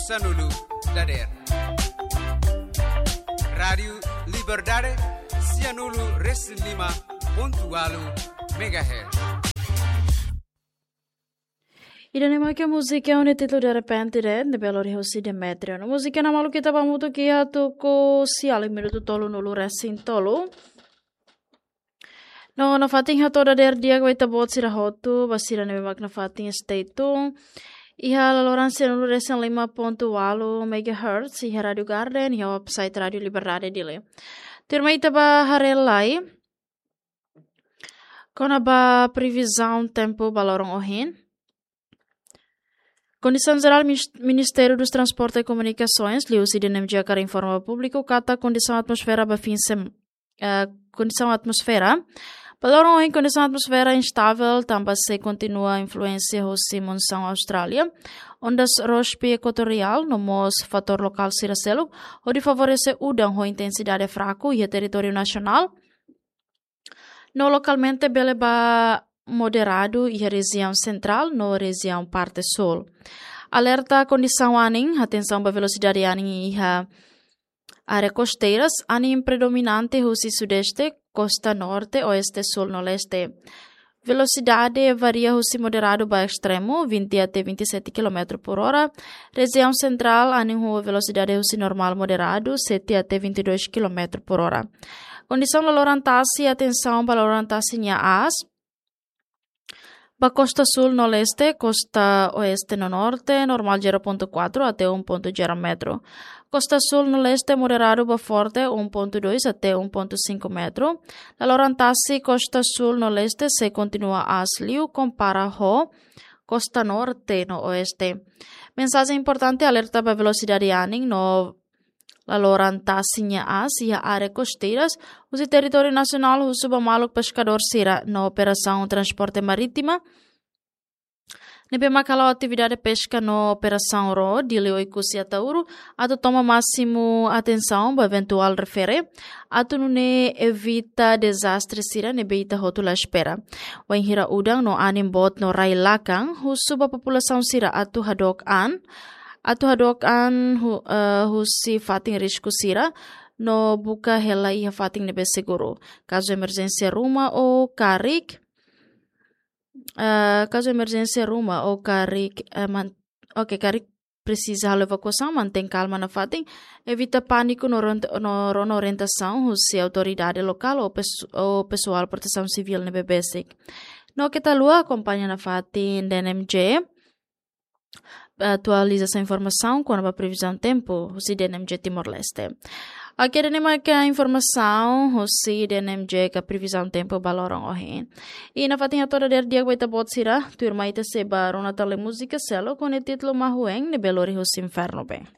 Sanulu Dader. Radio Liberdade Sianulu Reslima Pontualu MHz. Idan que a música é um título de repente de Belo Horizonte Demetrio. A música na malu kita pamuto que a toko si ali minuto tolo no resin tolo. No na fating hato da dia ko itabot sira hotu basira ne mak na fating state iha laloransi no resin 5.8 MHz iha Radio Garden iha website Radio Liberdade dile. Terma itaba harelai. Kona ba previsão tempo balorong ohin. Condição geral Ministério dos Transportes e Comunicações, Liusi de NMG para informar público, cata condição atmosfera condição atmosfera. Balorong em condição atmosfera instável, também se continua a influência da monção Austrália. Ondas rospi equatorial, nomos fator local ciracelo, onde favorece udang ho intensidade fraco e território nacional. No localmente beleba moderado e região central no região parte sul. Alerta condição aning, atenção para velocidade aning e área costeiras, aning predominante russo sudeste, costa norte, oeste, sul, nordeste. Velocidade varia russo moderado para extremo, 20 até 27 km por hora. Região central, aning velocidade russo normal moderado, 7 até 22 km por hora. Condição lorantasi, atenção para lorantasi as. Ba costa sul no leste, costa oeste no norte, normal 0.4 até 1.0 metro. Costa sul no leste, moderado ba forte 1.2 até 1.5 metro. La lorantasi costa sul no leste se continua asliu compara ho costa norte no oeste. Mensagem importante alerta ba velocidade aning no la lorantasi as e a área costeiras, o território nacional o subamaluk pescador sira na operação transporte marítima. Nebe makala atividade pesca na operação RO, dile oikusi atauru, ato toma máximo atenção para eventual refere, ato nune evita desastre sira nebe ita hotula espera. O hira udang no anim bot no rai lakang, o suba população sira ato hadok an, husi fating risco sira no buka hela iha fating nebe seguro. Caso emergência ruma ou karik karik precisa a evacuação, mantém calma na fating, evita pânico no orientação, husi autoridade local ou pessoal proteção civil nebe basic. No que talua acompanha na fating DNMG. Atualiza essa informação quando a previsão tempo o CDNMG Timor-Leste. Aqui temos a informação o CDNMG que a previsão tempo balorong ohin. E na fatinha toda dia vai estar bot sira, turma ita seba rona tale música selo com o título Mahueng ne Belo Horizonte Inferno bem.